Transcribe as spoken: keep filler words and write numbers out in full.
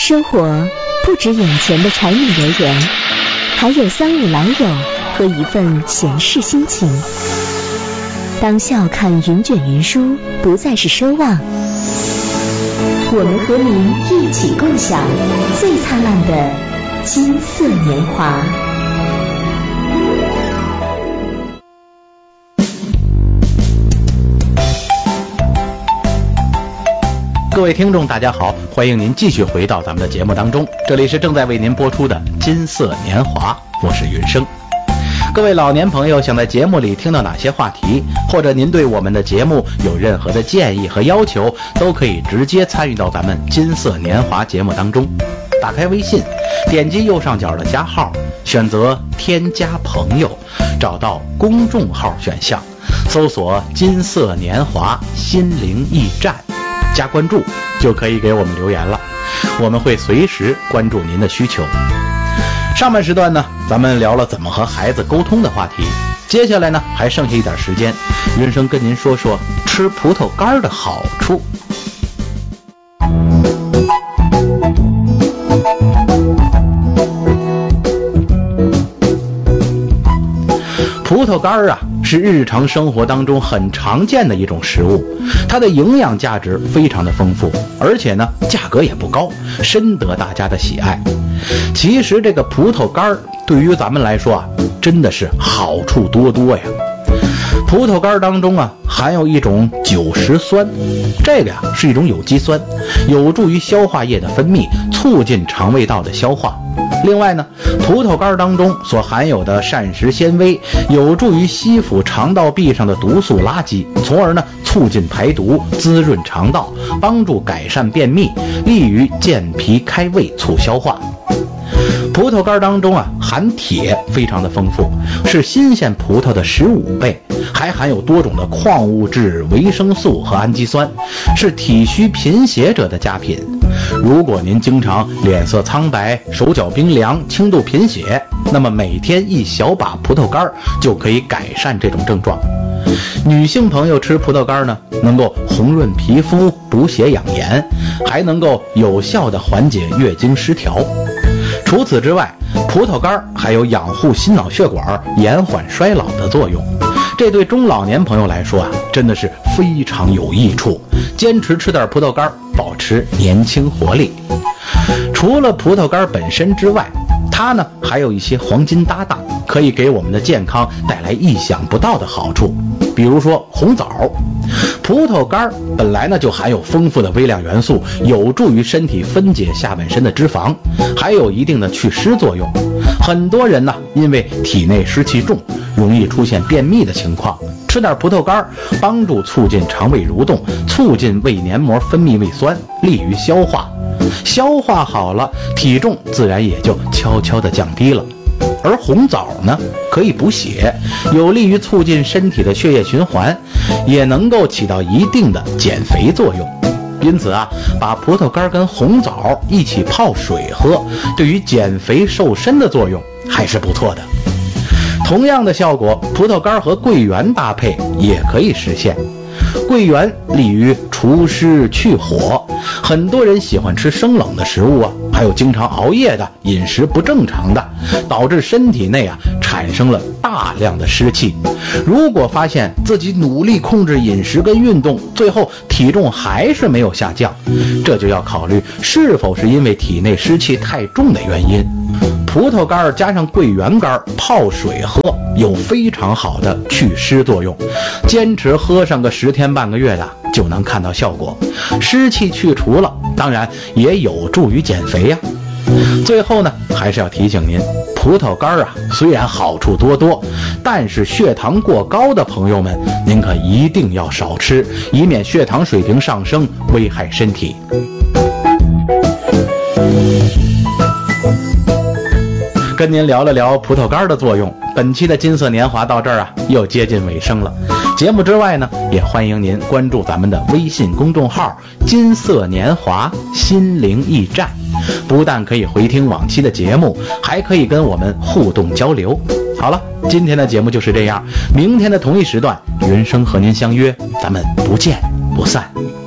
生活不止眼前的柴米油盐，还有三五老友和一份闲适心情。当笑看云卷云舒不再是奢望，我们和您一起共享最灿烂的金色年华。 各位听众大家好，欢迎您继续回到咱们的节目当中，这里是正在为您播出的金色年华，我是云生。各位老年朋友想在节目里听到哪些话题，或者您对我们的节目有任何的建议和要求，都可以直接参与到咱们金色年华节目当中。打开微信，点击右上角的加号，选择添加朋友，找到公众号选项，搜索金色年华心灵驿站，加关注就可以给我们留言了，我们会随时关注您的需求。上半时段呢，咱们聊了怎么和孩子沟通的话题，接下来呢还剩下一点时间，云生跟您说说吃葡萄干的好处。葡萄干啊是日常生活当中很常见的一种食物，它的营养价值非常的丰富，而且呢价格也不高，深得大家的喜爱。其实这个葡萄干对于咱们来说啊，真的是好处多多呀。葡萄干当中啊含有一种酒石酸，这个呀是一种有机酸，有助于消化液的分泌，促进肠胃道的消化。另外呢，葡萄干当中所含有的膳食纤维有助于吸附肠道壁上的毒素垃圾，从而呢促进排毒，滋润肠道，帮助改善便秘，利于健脾开胃，促消化。葡萄干当中啊含铁非常的丰富，是新鲜葡萄的十五倍，还含有多种的矿物质、维生素和氨基酸，是体虚贫血者的佳品。如果您经常脸色苍白、手脚冰凉、轻度贫血，那么每天一小把葡萄干就可以改善这种症状。女性朋友吃葡萄干呢，能够红润皮肤、补血养颜，还能够有效的缓解月经失调。除此之外，葡萄干还有养护心脑血管、延缓衰老的作用，这对中老年朋友来说啊，真的是非常有益处。坚持吃点葡萄干，保持年轻活力。除了葡萄干本身之外，它呢还有一些黄金搭档，可以给我们的健康带来意想不到的好处。比如说红枣，葡萄干本来呢就含有丰富的微量元素，有助于身体分解下半身的脂肪，还有一定的祛湿作用。很多人呢因为体内湿气重，容易出现便秘的情况，吃点葡萄干帮助促进肠胃蠕动，促进胃黏膜分泌胃酸，利于消化。消化好了，体重自然也就悄悄地降低了。而红枣呢，可以补血，有利于促进身体的血液循环，也能够起到一定的减肥作用。因此啊，把葡萄干跟红枣一起泡水喝，对于减肥瘦身的作用还是不错的。同样的效果，葡萄干和桂圆搭配也可以实现。桂圆利于除湿去火，很多人喜欢吃生冷的食物啊，还有经常熬夜的、饮食不正常的，导致身体内啊产生了大量的湿气。如果发现自己努力控制饮食跟运动，最后体重还是没有下降，这就要考虑是否是因为体内湿气太重的原因。葡萄干加上桂圆干泡水喝，有非常好的祛湿作用，坚持喝上个十天半个月的就能看到效果，湿气去除了，当然也有助于减肥呀。最后呢，还是要提醒您，葡萄干啊虽然好处多多，但是血糖过高的朋友们，您可一定要少吃，以免血糖水平上升，危害身体。跟您聊了聊葡萄干的作用，本期的金色年华到这儿啊又接近尾声了。节目之外呢，也欢迎您关注咱们的微信公众号金色年华心灵驿站，不但可以回听往期的节目，还可以跟我们互动交流。好了，今天的节目就是这样，明天的同一时段，云生和您相约，咱们不见不散。